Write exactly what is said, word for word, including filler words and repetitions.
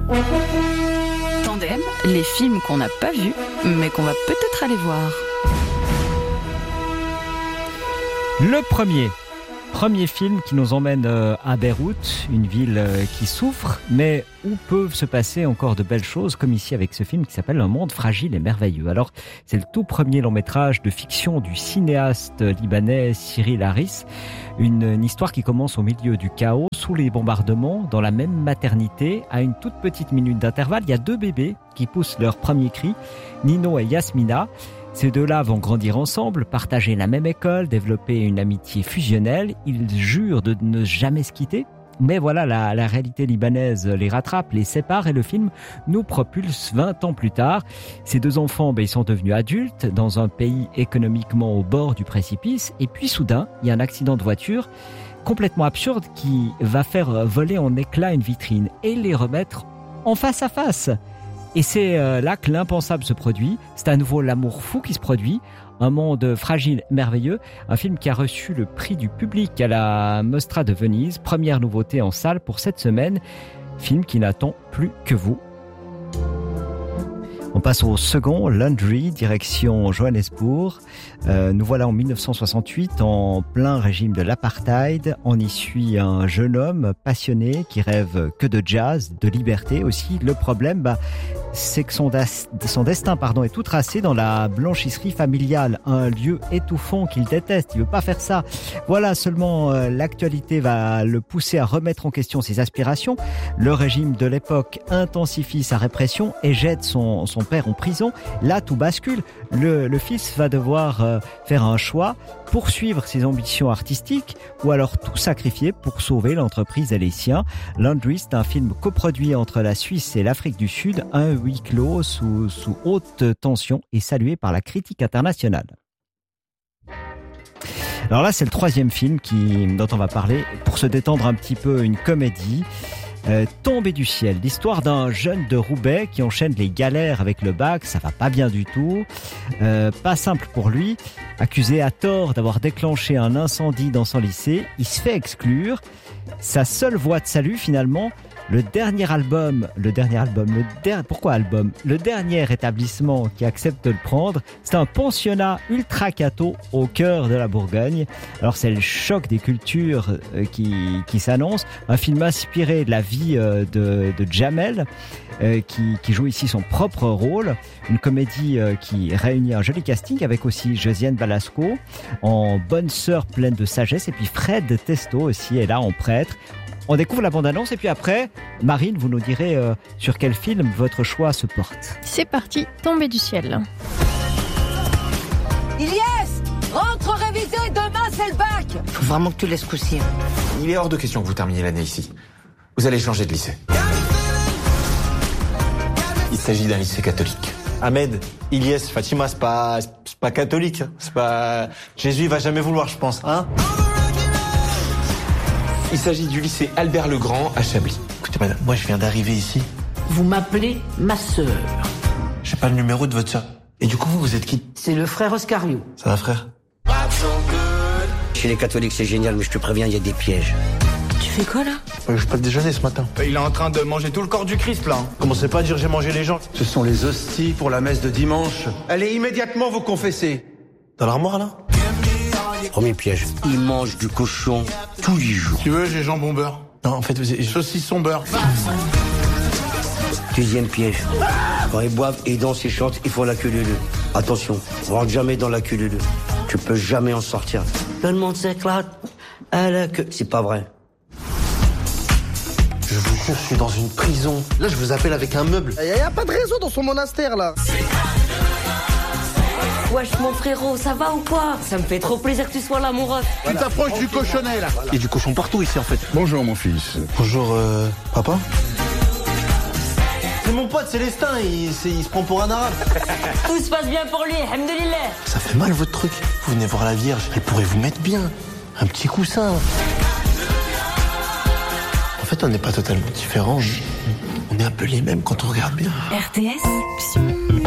Tandem, les films qu'on n'a pas vus, mais qu'on va peut-être aller voir. Le premier, premier film qui nous emmène à Beyrouth, une ville qui souffre, mais où peuvent se passer encore de belles choses, comme ici avec ce film qui s'appelle Un monde fragile et merveilleux. Alors, c'est le tout premier long métrage de fiction du cinéaste libanais Cyril Haris. Une, une histoire qui commence au milieu du chaos, sous les bombardements, dans la même maternité, à une toute petite minute d'intervalle. Il y a deux bébés qui poussent leur premier cri, Nino et Yasmina. Ces deux-là vont grandir ensemble, partager la même école, développer une amitié fusionnelle. Ils jurent de ne jamais se quitter. Mais voilà, la, la réalité libanaise les rattrape, les sépare et le film nous propulse vingt ans plus tard. Ces deux enfants, ben, ils sont devenus adultes dans un pays économiquement au bord du précipice. Et puis soudain, il y a un accident de voiture complètement absurde qui va faire voler en éclats une vitrine et les remettre en face à face. Et c'est là que l'impensable se produit. C'est à nouveau l'amour fou qui se produit. Un monde fragile, merveilleux. Un film qui a reçu le prix du public à la Mostra de Venise. Première nouveauté en salle pour cette semaine. Film qui n'attend plus que vous. On passe au second, Laundry, direction Johannesburg. Euh, nous voilà en dix-neuf cent soixante-huit, en plein régime de l'apartheid. On y suit un jeune homme passionné qui rêve que de jazz, de liberté aussi. Le problème, bah, c'est que son, das- son destin pardon, est tout tracé dans la blanchisserie familiale, un lieu étouffant qu'il déteste. Il veut pas faire ça. Voilà, seulement euh, l'actualité va le pousser à remettre en question ses aspirations. Le régime de l'époque intensifie sa répression et jette son, son père en prison. Là, tout bascule. Le, le fils va devoir euh, faire un choix, poursuivre ses ambitions artistiques ou alors tout sacrifier pour sauver l'entreprise et les siens. Laundry, c'est un film coproduit entre la Suisse et l'Afrique du Sud, un huis clos sous, sous haute tension et salué par la critique internationale. Alors là, c'est le troisième film qui, dont on va parler. Pour se détendre un petit peu, une comédie. Euh, Tombé du ciel, l'histoire d'un jeune de Roubaix qui enchaîne les galères avec le bac, ça va pas bien du tout, euh, pas simple pour lui, accusé à tort d'avoir déclenché un incendie dans son lycée, il se fait exclure, sa seule voie de salut finalement, le dernier album, le dernier album, le der... pourquoi album ? Le dernier établissement qui accepte de le prendre, c'est un pensionnat ultra catho au cœur de la Bourgogne. Alors c'est le choc des cultures euh, qui, qui s'annonce. Un film inspiré de la vie euh, de, de Jamel, euh, qui, qui joue ici son propre rôle. Une comédie euh, qui réunit un joli casting avec aussi Josiane Balasco, en bonne sœur pleine de sagesse, et puis Fred Testo aussi est là en prêtre. On découvre la bande-annonce et puis après, Marine, vous nous direz euh, sur quel film votre choix se porte. C'est parti, Tombé du ciel. Ilyes, rentre réviser, demain c'est le bac. Faut vraiment que tu laisses courir. Il est hors de question que vous terminiez l'année ici. Vous allez changer de lycée. Il s'agit d'un lycée catholique. Ahmed, Ilyes, Fatima, c'est pas, c'est pas catholique. C'est pas... Jésus il va jamais vouloir, je pense, hein. Il s'agit du lycée Albert le Grand à Chablis. Écoutez madame, moi je viens d'arriver ici. Vous m'appelez ma sœur. J'ai pas le numéro de votre sœur. Et du coup, vous, vous êtes qui? C'est le frère Oscario. Ça va, frère? Chez les catholiques, c'est génial, mais je te préviens, il y a des pièges. Tu fais quoi, là? euh, Je pas le déjeuner ce matin. Il est en train de manger tout le corps du Christ, là. Commencez pas à dire j'ai mangé les gens. Ce sont les hosties pour la messe de dimanche. Allez immédiatement vous confesser. Dans l'armoire, là? Premier piège. Il mange du cochon tous les jours. Tu veux, j'ai jambon beurre. Non, en fait, vous avez... Saucisson beurre. Deuxième piège. Quand ils boivent et dansent et chantent, il faut la queue leu. Attention, rentre jamais dans la queue leu. Tu peux jamais en sortir. Tout le monde s'éclate à la queue. C'est pas vrai. Je vous jure, je suis dans une prison. Là, je vous appelle avec un meuble. Il y a pas de réseau dans son monastère là. Wesh mon frérot, ça va ou quoi? Ça me fait trop plaisir que tu sois là mon ref. Tu t'approches du cochonnet là. Il y a du cochon partout ici en fait. Bonjour mon fils. Bonjour, euh, papa. C'est mon pote Célestin, il, c'est, il se prend pour un arabe. Tout se passe bien pour lui, alhamdoulilah. Ça fait mal votre truc. Vous venez voir la Vierge, elle pourrait vous mettre bien. Un petit coussin. En fait, on n'est pas totalement différents. On est un peu les mêmes quand on regarde bien. R T S